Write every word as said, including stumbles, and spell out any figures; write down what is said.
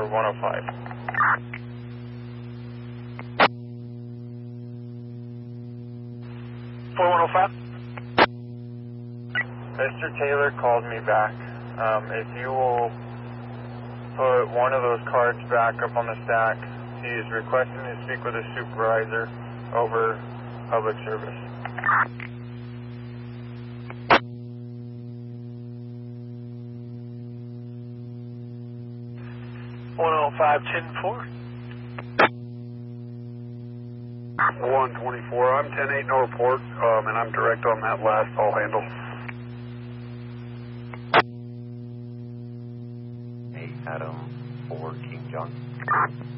one oh five. four one oh five. Mister Taylor called me back. Um, if you will put one of those cards back up on the stack, he is requesting to speak with a supervisor over public service. one oh five, ten four. one twenty-four, I'm ten eight no report, um, and I'm direct on that last all handle. eight Adam four King John.